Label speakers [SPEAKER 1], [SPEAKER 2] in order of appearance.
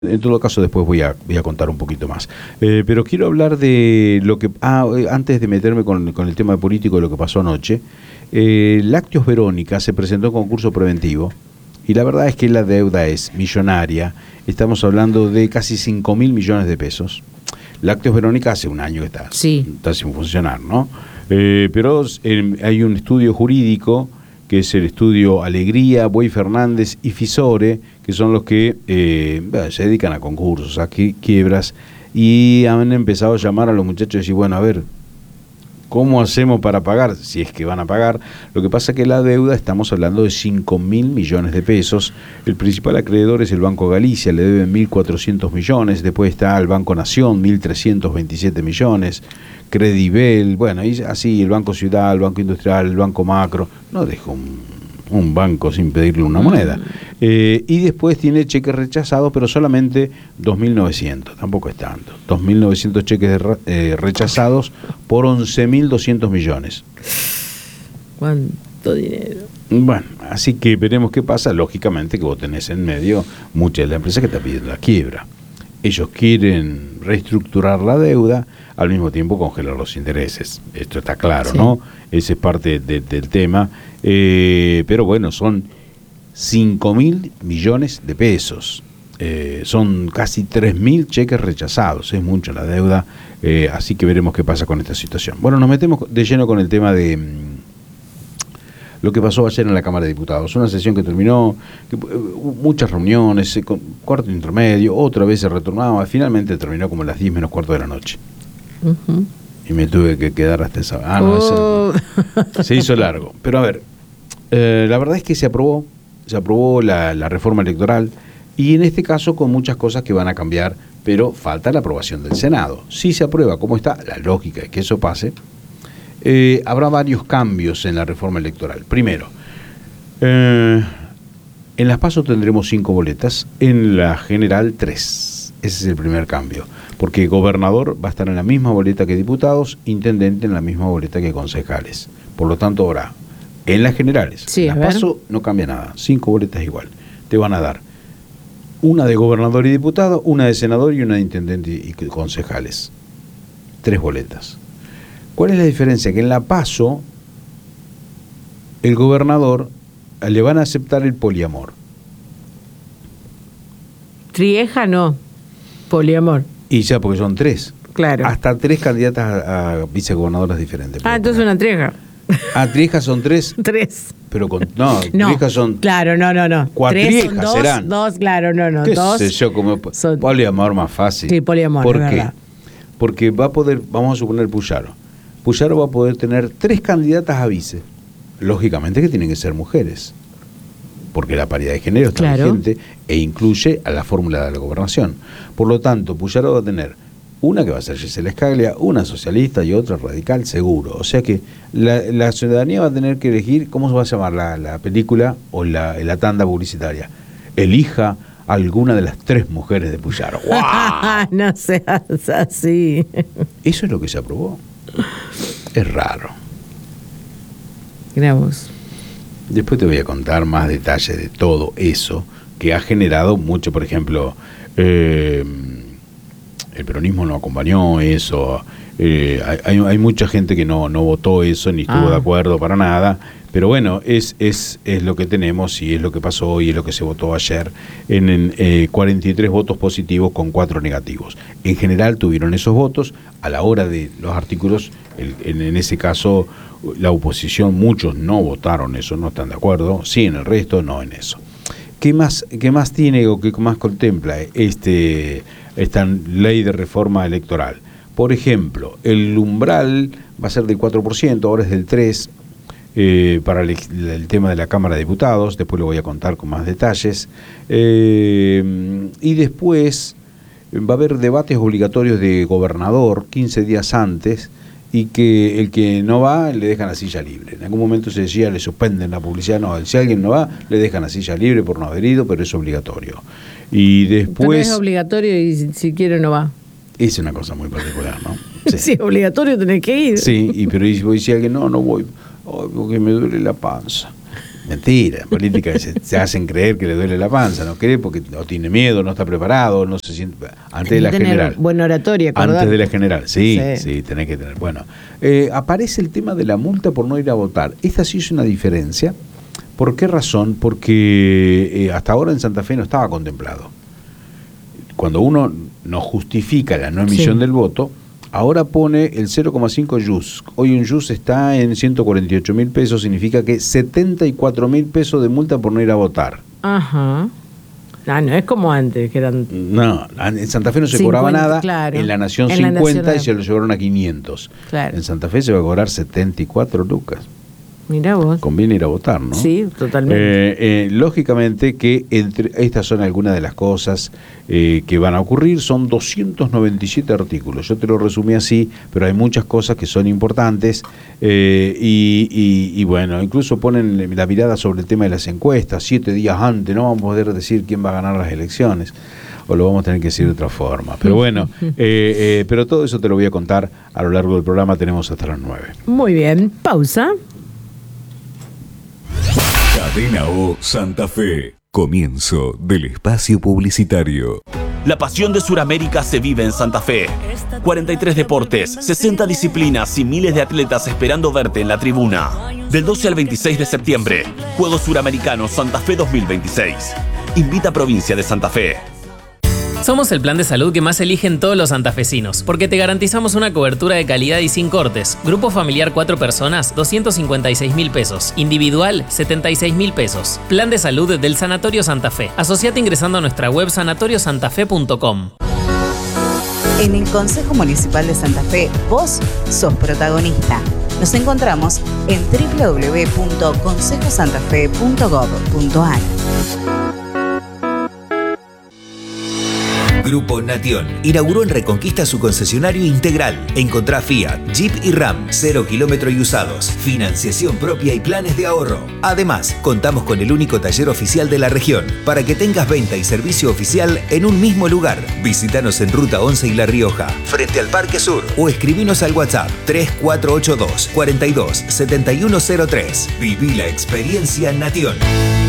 [SPEAKER 1] En todo caso, después voy a contar un poquito más. Pero quiero hablar de lo que... antes de meterme con el tema político de lo que pasó anoche, Lácteos Verónica se presentó en concurso preventivo y la verdad es que la deuda es millonaria. Estamos hablando de casi 5.000 millones de pesos. Lácteos Verónica hace un año que está sin funcionar, ¿no? Pero hay un estudio jurídico que es el estudio Alegría, Buey Fernández y Fisore, que son los que se dedican a concursos, a quiebras, y han empezado a llamar a los muchachos y decir, bueno, a ver, ¿cómo hacemos para pagar? Si es que van a pagar. Lo que pasa es que la deuda, estamos hablando de 5.000 millones de pesos. El principal acreedor es el Banco Galicia, le deben 1.400 millones. Después está el Banco Nación, 1.327 millones. Credibel, bueno, y así el Banco Ciudad, el Banco Industrial, el Banco Macro. No dejo un banco sin pedirle una moneda. Y después tiene cheques rechazados, pero solamente 2.900, tampoco es tanto. 2.900 cheques rechazados por 11.200 millones.
[SPEAKER 2] ¿Cuánto dinero?
[SPEAKER 1] Bueno, así que veremos qué pasa. Lógicamente que vos tenés en medio muchas de las empresas que están pidiendo la quiebra. Ellos quieren reestructurar la deuda, al mismo tiempo congelar los intereses. Esto está claro, sí, ¿no? Ese es parte del tema. Pero bueno, son 5.000 millones de pesos. Son casi 3.000 cheques rechazados. Es mucho la deuda. Así que veremos qué pasa con esta situación. Bueno, nos metemos de lleno con el tema de lo que pasó ayer en la Cámara de Diputados. Una sesión que terminó, muchas reuniones, cuarto intermedio, otra vez se retornaba, finalmente terminó como a las 10 menos cuarto de la noche. Uh-huh. Y me tuve que quedar hasta esa... se hizo largo. Pero a ver, la verdad es que se aprobó la reforma electoral, y en este caso con muchas cosas que van a cambiar, pero falta la aprobación del Senado. Si se aprueba como está, la lógica es que eso pase. Habrá varios cambios en la reforma electoral. Primero, en las PASO tendremos 5 boletas, en la general 3. Ese es el primer cambio, porque gobernador va a estar en la misma boleta que diputados, intendente en la misma boleta que concejales. Por lo tanto, habrá en las generales.
[SPEAKER 2] Sí,
[SPEAKER 1] en las PASO no cambia nada, 5 boletas igual. Te van a dar una de gobernador y diputado, una de senador y una de intendente y concejales. 3 boletas. ¿Cuál es la diferencia? Que en la PASO el gobernador le van a aceptar el poliamor.
[SPEAKER 2] Trieja no, poliamor.
[SPEAKER 1] Y ya, porque son 3.
[SPEAKER 2] Claro.
[SPEAKER 1] Hasta 3 candidatas a vicegobernadoras diferentes.
[SPEAKER 2] Entonces una trieja.
[SPEAKER 1] Triejas son 3.
[SPEAKER 2] 3.
[SPEAKER 1] Pero triejas son...
[SPEAKER 2] Claro, no.
[SPEAKER 1] 4 triejas serán.
[SPEAKER 2] 2, claro, no.
[SPEAKER 1] ¿Qué
[SPEAKER 2] 2.
[SPEAKER 1] sé yo? Como poliamor más fácil.
[SPEAKER 2] Sí, poliamor,
[SPEAKER 1] ¿Por
[SPEAKER 2] es
[SPEAKER 1] qué?
[SPEAKER 2] verdad.
[SPEAKER 1] Porque vamos a suponer Puyaro va a poder tener 3 candidatas a vice. Lógicamente que tienen que ser mujeres, porque la paridad de género está vigente e incluye a la fórmula de la gobernación. Por lo tanto, Puyaro va a tener una que va a ser Gisela Scaglia, una socialista y otra radical, seguro. O sea que la ciudadanía va a tener que elegir cómo se va a llamar la película o la tanda publicitaria. Elija alguna de las 3 mujeres de Puyaro. ¡Wow!
[SPEAKER 2] No seas así.
[SPEAKER 1] Eso es lo que se aprobó. Es raro.
[SPEAKER 2] Grabos.
[SPEAKER 1] Después te voy a contar más detalles de todo eso que ha generado mucho. Por ejemplo, el peronismo no acompañó eso. Hay mucha gente que no votó eso ni estuvo de acuerdo para nada. Pero bueno, es lo que tenemos y es lo que pasó y es lo que se votó ayer en 43 votos positivos con 4 negativos. En general tuvieron esos votos. A la hora de los artículos, en ese caso, la oposición, muchos no votaron eso, no están de acuerdo. Sí, en el resto, no en eso. ¿Qué más tiene o qué más contempla esta ley de reforma electoral? Por ejemplo, el umbral va a ser del 4%, ahora es del 3%. Para el tema de la Cámara de Diputados, después lo voy a contar con más detalles, y después va a haber debates obligatorios de gobernador 15 días antes, y que el que no va le dejan la silla libre. En algún momento se decía le suspenden la publicidad, no, si alguien no va le dejan la silla libre por no haber ido, pero es obligatorio. Y después... Pero
[SPEAKER 2] es obligatorio y si quiere no va.
[SPEAKER 1] Es una cosa muy particular, ¿no?
[SPEAKER 2] Sí, sí, es obligatorio tener que ir.
[SPEAKER 1] Sí, pero si alguien no voy, porque me duele la panza. Mentira, política se hacen creer que le duele la panza, no cree porque no tiene miedo, no está preparado, no se siente. Antes de la general.
[SPEAKER 2] Buena oratoria, acordate.
[SPEAKER 1] Antes de la general, sí, tenés que tener. Bueno, aparece el tema de la multa por no ir a votar. Esta sí es una diferencia. ¿Por qué razón? Porque hasta ahora en Santa Fe no estaba contemplado. Cuando uno no justifica la no emisión del voto, ahora pone el 0,5 JUS. Hoy un JUS está en 148.000 pesos, significa que 74.000 pesos de multa por no ir a votar.
[SPEAKER 2] Ajá. Ah, no es como antes, que eran...
[SPEAKER 1] No, en Santa Fe no se 50, cobraba nada, claro. En La Nación en 50 la y se lo llevaron a 500. Claro. En Santa Fe se va a cobrar 74 lucas.
[SPEAKER 2] Mirá vos.
[SPEAKER 1] Conviene ir a votar, ¿no?
[SPEAKER 2] Sí, totalmente.
[SPEAKER 1] Lógicamente que estas son algunas de las cosas que van a ocurrir. Son 297 artículos. Yo te lo resumí así, pero hay muchas cosas que son importantes. Y bueno, incluso ponen la mirada sobre el tema de las encuestas. 7 días antes no vamos a poder decir quién va a ganar las elecciones. O lo vamos a tener que decir de otra forma. Pero bueno, pero todo eso te lo voy a contar a lo largo del programa. Tenemos hasta las 9.
[SPEAKER 2] Muy bien. Pausa.
[SPEAKER 3] Cadena O Santa Fe. Comienzo del espacio publicitario.
[SPEAKER 4] La pasión de Sudamérica se vive en Santa Fe. 43 deportes, 60 disciplinas y miles de atletas esperando verte en la tribuna. Del 12 al 26 de septiembre, Juegos Suramericanos Santa Fe 2026. Invita a Provincia de Santa Fe.
[SPEAKER 5] Somos el plan de salud que más eligen todos los santafesinos, porque te garantizamos una cobertura de calidad y sin cortes. Grupo familiar 4 personas, 256.000 pesos. Individual, 76.000 pesos. Plan de salud del Sanatorio Santa Fe. Asociate ingresando a nuestra web sanatoriosantafe.com.
[SPEAKER 6] En el Consejo Municipal de Santa Fe, vos sos protagonista. Nos encontramos en www.consejosantafe.gov.ar.
[SPEAKER 7] Grupo Nation inauguró en Reconquista su concesionario integral. Encontrá Fiat, Jeep y Ram, 0 kilómetro y usados, financiación propia y planes de ahorro. Además, contamos con el único taller oficial de la región para que tengas venta y servicio oficial en un mismo lugar. Visítanos en Ruta 11 y La Rioja, frente al Parque Sur, o escribinos al WhatsApp 3482 42 7103. Viví la experiencia Nation.